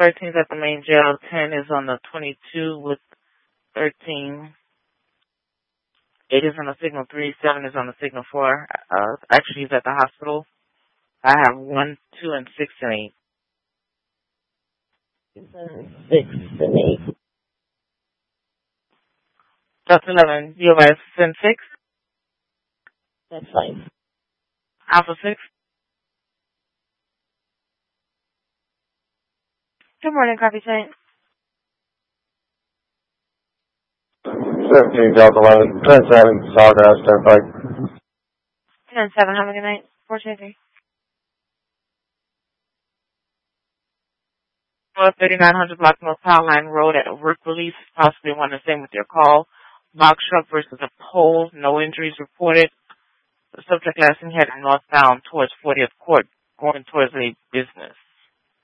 13 is at the main jail. 10 is on the 22 with 13. 8 is on the signal 3. 7 is on the signal 4. Actually, he's at the hospital. I have 1, 2, and 6 and 8. 6 and 8. That's 11. You have SN 6? That's fine. Alpha 6? Good morning, Copy Saint. 17 Delta 11, 10-7, Sawgrass, Turnpike. 10-7, have a good night. 423. 3900 Block North Power Line Road at work release. Possibly one and the same with your call. Box truck versus a pole. No injuries reported. The subject last seen heading northbound towards 40th Court, going towards a business.